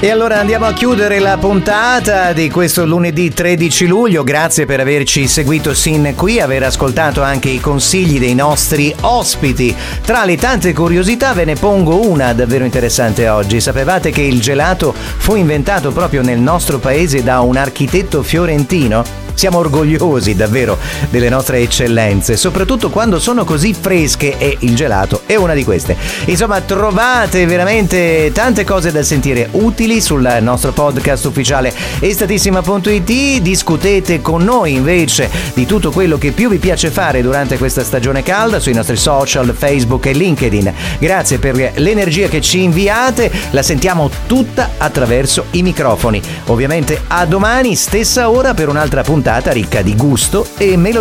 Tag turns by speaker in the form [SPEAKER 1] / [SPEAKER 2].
[SPEAKER 1] E allora andiamo a chiudere la puntata di questo lunedì 13 luglio. Grazie per averci seguito sin qui, aver ascoltato anche i consigli dei nostri ospiti. Tra le tante curiosità ve ne pongo una davvero interessante oggi. Sapevate che il gelato fu inventato proprio nel nostro paese da un architetto fiorentino? Siamo orgogliosi davvero delle nostre eccellenze, soprattutto quando sono così fresche, e il gelato è una di queste. Insomma, trovate veramente tante cose da sentire utili sul nostro podcast ufficiale estatissima.it. Discutete con noi invece di tutto quello che più vi piace fare durante questa stagione calda sui nostri social, Facebook e LinkedIn. Grazie per l'energia che ci inviate, la sentiamo tutta attraverso i microfoni. Ovviamente a domani, stessa ora, per un'altra puntata ricca di gusto e melodia.